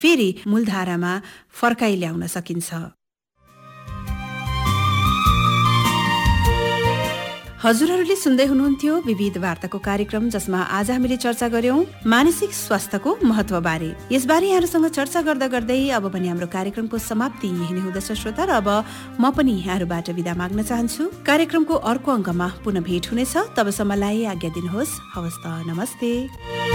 फेरि मूलधारामा फर्काइ ल्याउन सकिन्छ। हजुरहरूले सुन्दै हुनुहुन्थ्यो विविध वार्ताको कार्यक्रम, जसमा आज हामीले चर्चा गर्यौं मानसिक स्वास्थ्यको महत्वबारे। यसबारे यहाँहरूसँग चर्चा गर्दा गर्दै अब पनि हाम्रो कार्यक्रमको समाप्ति यही नै हुँदछ श्रोता, र अब म पनि यहाँहरूबाट बिदा माग्न चाहन्छु। कार्यक्रमको अर्को अङ्कमा पुनः भेट हुनेछ, तबसम्मलाई आज्ञा दिनुहोस्। हवस् त, नमस्ते।